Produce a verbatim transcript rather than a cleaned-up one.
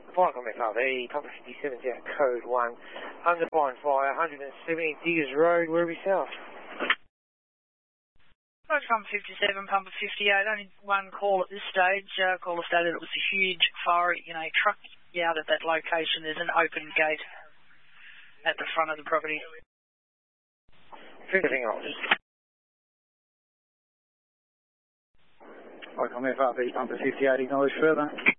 Viacom F R V, Papa fifty-seven, out code one, under fire, one hundred seventy Diggers Road, Werribee South. Viacom fifty-seven, Papa fifty-eight, only one call at this stage. Uh, caller stated it was a huge fire in a truck yard at that location. There's an open gate at the front of the property. Everything else. Viacom F R V, Papa fifty-eight, acknowledge further.